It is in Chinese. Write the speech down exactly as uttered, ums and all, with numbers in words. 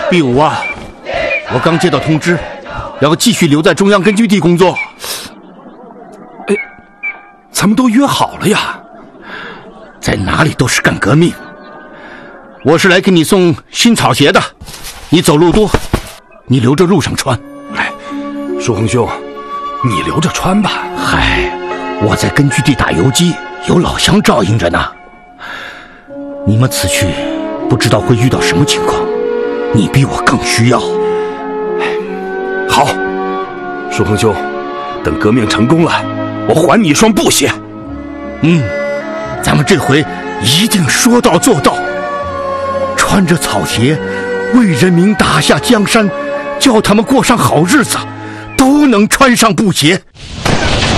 毕武啊，我刚接到通知，要继续留在中央根据地工作。 哎，咱们都约好了呀。 在哪里都是干革命。我是来给你送新草鞋的，你走路多，你留着路上穿。 哎，书恒兄，你留着穿吧。 嗨，我在根据地打游击，有老乡照应着呢。你们此去不知道会遇到什么情况，你比我更需要。 好，书恒兄，等革命成功了，我还你一双布鞋。 嗯，咱们这回一定说到做到，穿着草鞋为人民打下江山，叫他们过上好日子，都能穿上布鞋。